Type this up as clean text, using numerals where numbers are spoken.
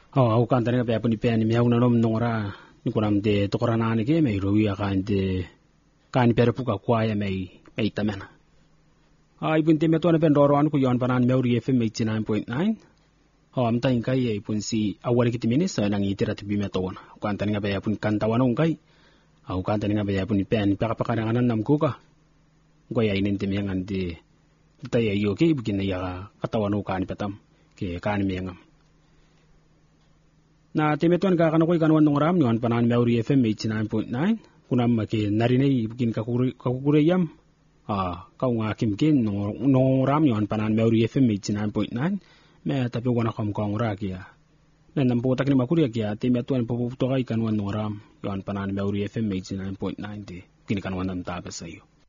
Au kanta nga pa ni pen mi hauna nom nora ni kunam de tokorana ni ke mai roi kan de kan per puka kwa ya mai tamena. Ibun te meto na pen roan ku yon panan Meuri FM 89.9. Am tain kai ipun si awal kiti minisa nang itira tibi meto na. Kanta nga pa pun kantawanong kai. Au kanta nga pa pun pen pakapakaranganan nam kuka. Goya inin timiangan de tayo yo ke bugin ya katawano kan patam ke kan miangam. Na timetuan ka kanokoy kanuan ng ram yon panan Meuri FM 89.9 kunam make narinay bugin kakukureyam kau nga kimkin nong ram yon panan Meuri FM 89.9 me tapi wana kam kong ra kia na namputak ni makuria kia timetuan puputo kay kanuan ng ram yon panan Meuri FM 89.9 de kini kanuan ng taga sa iyo.